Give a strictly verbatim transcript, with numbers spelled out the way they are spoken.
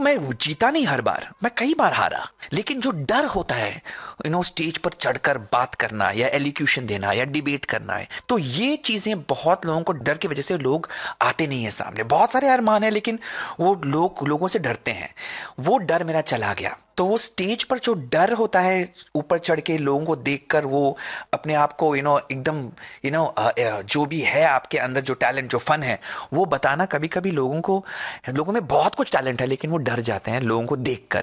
मैं जीता नहीं हर बार, मैं कई बार हारा, लेकिन जो डर होता है यू नो स्टेज पर चढ़कर बात करना या एलिक्यूशन देना या डिबेट करना है, तो ये चीजें बहुत लोगों को डर की वजह से लोग आते नहीं है सामने। बहुत सारे अरमान है लेकिन वो लोग लोगों से डरते हैं। वो डर मेरा चला गया। तो वो स्टेज पर जो डर होता है ऊपर चढ़ के लोगों को देखकर, वो अपने आप को यू नो एकदम यू नो जो भी है आपके अंदर, जो टैलेंट जो फन है वो बताना, कभी कभी लोगों को, लोगों में बहुत कुछ टैलेंट है लेकिन वो डर जाते हैं लोगों को देखकर।